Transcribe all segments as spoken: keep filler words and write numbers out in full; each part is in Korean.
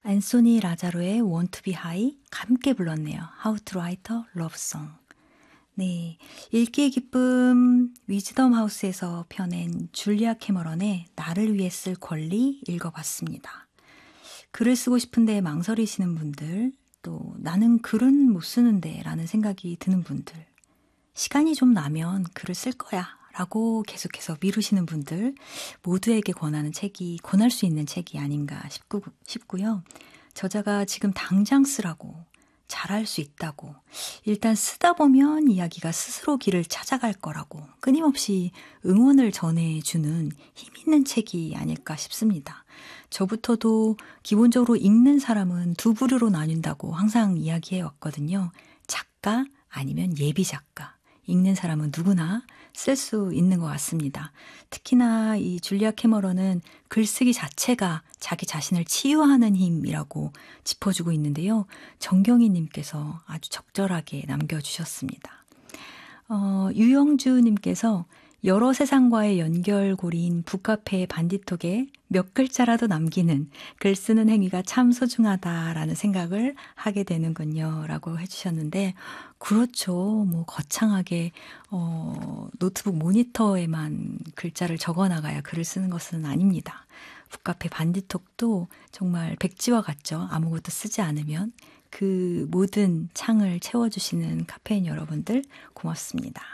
앤소니 라자로의 Want to be High 함께 불렀네요. How to Write a Love Song. 네, 읽기의 기쁨 위즈덤 하우스에서 펴낸 줄리아 캐머런의 나를 위해 쓸 권리 읽어봤습니다. 글을 쓰고 싶은데 망설이시는 분들, 또 나는 글은 못 쓰는데 라는 생각이 드는 분들, 시간이 좀 나면 글을 쓸 거야 라고 계속해서 미루시는 분들 모두에게 권하는 책이, 권할 수 있는 책이 아닌가 싶고, 싶고요. 저자가 지금 당장 쓰라고, 잘할 수 있다고, 일단 쓰다 보면 이야기가 스스로 길을 찾아갈 거라고 끊임없이 응원을 전해주는 힘 있는 책이 아닐까 싶습니다. 저부터도 기본적으로 읽는 사람은 두 부류로 나뉜다고 항상 이야기해 왔거든요. 작가 아니면 예비 작가. 읽는 사람은 누구나 쓸 수 있는 것 같습니다. 특히나 이 줄리아 캐머런은 글쓰기 자체가 자기 자신을 치유하는 힘이라고 짚어주고 있는데요. 정경희님께서 아주 적절하게 남겨주셨습니다. 어, 유영주님께서 여러 세상과의 연결고리인 북카페의 반디톡에 몇 글자라도 남기는 글 쓰는 행위가 참 소중하다라는 생각을 하게 되는군요. 라고 해주셨는데, 그렇죠. 뭐 거창하게 어, 노트북 모니터에만 글자를 적어나가야 글을 쓰는 것은 아닙니다. 북카페 반디톡도 정말 백지와 같죠. 아무것도 쓰지 않으면. 그 모든 창을 채워주시는 카페인 여러분들 고맙습니다.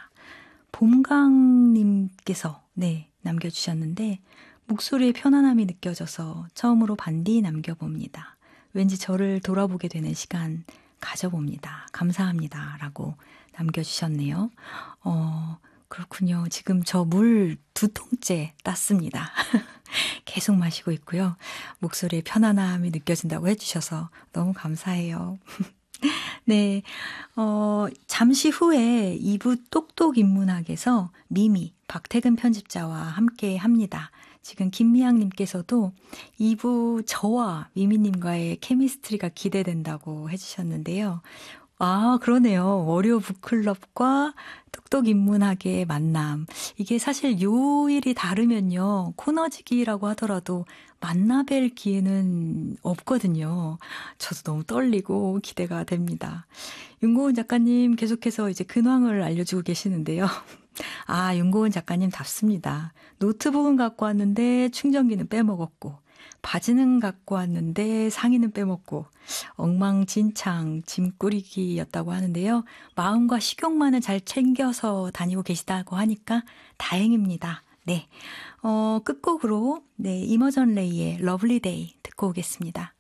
봄강님께서 네 남겨주셨는데, 목소리의 편안함이 느껴져서 처음으로 반디 남겨봅니다. 왠지 저를 돌아보게 되는 시간 가져봅니다. 감사합니다. 라고 남겨주셨네요. 어, 그렇군요. 지금 저 물 두 통째 땄습니다. 계속 마시고 있고요. 목소리의 편안함이 느껴진다고 해주셔서 너무 감사해요. 네, 어, 잠시 후에 이 부 똑똑 인문학에서 미미, 박태근 편집자와 함께 합니다. 지금 김미향님께서도 이 부 저와 미미님과의 케미스트리가 기대된다고 해주셨는데요. 아, 그러네요. 월요 북클럽과 똑똑인문학의 만남. 이게 사실 요일이 다르면요, 코너지기라고 하더라도 만나뵐 기회는 없거든요. 저도 너무 떨리고 기대가 됩니다. 윤고은 작가님 계속해서 이제 근황을 알려주고 계시는데요. 아, 윤고은 작가님답습니다. 노트북은 갖고 왔는데 충전기는 빼먹었고, 바지는 갖고 왔는데 상의는 빼먹고, 엉망진창 짐꾸리기였다고 하는데요. 마음과 식욕만을 잘 챙겨서 다니고 계시다고 하니까 다행입니다. 네, 어, 끝곡으로 네 이머전 레이의 러블리 데이 듣고 오겠습니다.